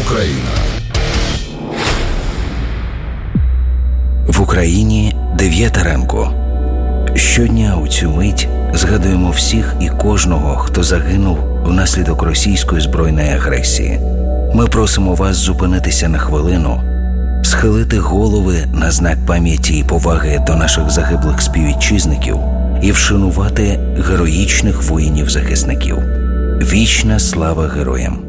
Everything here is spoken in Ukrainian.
Україна. В Україні 9 ранку. Щодня у цю мить згадуємо всіх і кожного, хто загинув внаслідок російської збройної агресії. Ми просимо вас зупинитися на хвилину, схилити голови на знак пам'яті і поваги до наших загиблих співвітчизників і вшанувати героїчних воїнів-захисників. Вічна слава героям!